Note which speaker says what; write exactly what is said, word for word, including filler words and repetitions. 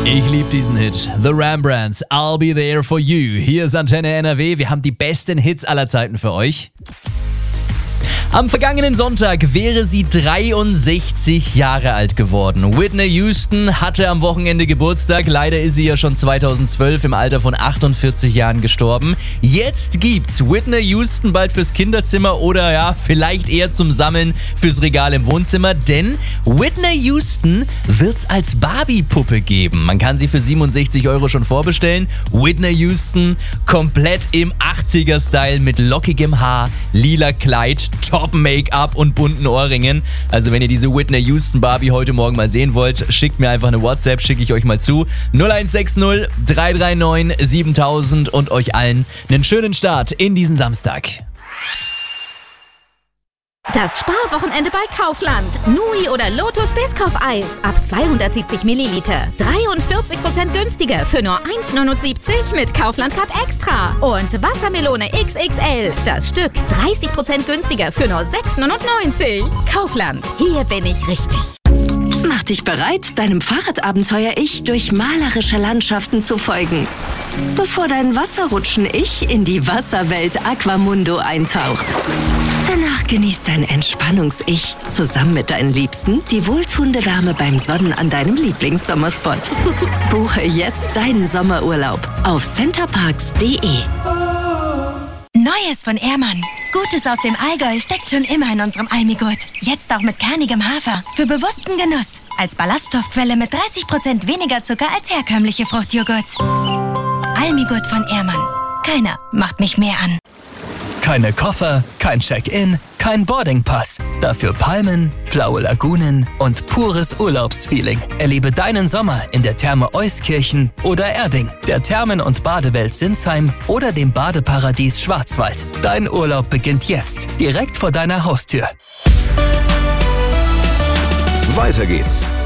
Speaker 1: Ich liebe diesen Hit. The Rembrandts, I'll Be There For You. Hier ist Antenne N R W. Wir haben die besten Hits aller Zeiten für euch. Am vergangenen Sonntag wäre sie dreiundsechzig Jahre alt geworden. Whitney Houston hatte am Wochenende Geburtstag. Leider ist sie ja schon zweitausendzwölf im Alter von achtundvierzig Jahren gestorben. Jetzt gibt's Whitney Houston bald fürs Kinderzimmer oder ja, vielleicht eher zum Sammeln fürs Regal im Wohnzimmer. Denn Whitney Houston wird's als Barbie-Puppe geben. Man kann sie für siebenundsechzig Euro schon vorbestellen. Whitney Houston komplett im achtziger-Style mit lockigem Haar, lila Kleid, Top-Make-up und bunten Ohrringen. Also wenn ihr diese Whitney Houston Barbie heute Morgen mal sehen wollt, schickt mir einfach eine WhatsApp, schicke ich euch mal zu. null eins sechs null drei drei neun siebentausend und euch allen einen schönen Start in diesen Samstag.
Speaker 2: Das Sparwochenende bei Kaufland. Nui oder Lotus Biscoff-Eis ab zweihundertsiebzig Milliliter. dreiundvierzig Prozent günstiger für nur eins neunundsiebzig mit Kaufland Card Extra. Und Wassermelone X X L. Das Stück dreißig Prozent günstiger für nur sechs neunundneunzig. Kaufland. Hier bin ich richtig.
Speaker 3: Mach dich bereit, deinem Fahrradabenteuer-Ich durch malerische Landschaften zu folgen. Bevor dein Wasserrutschen-Ich in die Wasserwelt Aquamundo eintaucht. Danach genießt dein Entspannungs-Ich zusammen mit deinen Liebsten die wohltuende Wärme beim Sonnen an deinem Lieblingssommerspot. Buche jetzt deinen Sommerurlaub auf centerparks punkt de.
Speaker 4: Neues von Ehrmann. Gutes aus dem Allgäu steckt schon immer in unserem Almigurt. Jetzt auch mit kernigem Hafer. Für bewussten Genuss. Als Ballaststoffquelle mit dreißig Prozent weniger Zucker als herkömmliche Fruchtjoghurts. Almigurt von Ehrmann. Keiner macht mich mehr an.
Speaker 5: Keine Koffer, kein Check-in, kein Boardingpass. Dafür Palmen, blaue Lagunen und pures Urlaubsfeeling. Erlebe deinen Sommer in der Therme Euskirchen oder Erding, der Thermen- und Badewelt Sinsheim oder dem Badeparadies Schwarzwald. Dein Urlaub beginnt jetzt, direkt vor deiner Haustür.
Speaker 6: Weiter geht's